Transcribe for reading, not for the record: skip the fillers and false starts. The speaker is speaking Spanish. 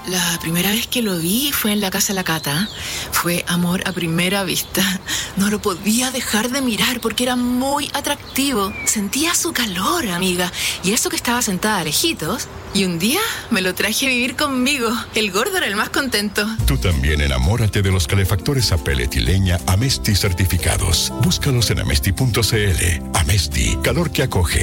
La primera vez que lo vi fue en la casa de la Cata. Fue amor a primera vista. No lo podía dejar de mirar porque era muy atractivo. Sentía su calor, amiga. Y eso que estaba sentada lejitos. Y un día me lo traje a vivir conmigo. El gordo era el más contento. Tú también enamórate de los calefactores a pellet y leña Amesti certificados. Búscalos en amesti.cl. Amesti, calor que acoge.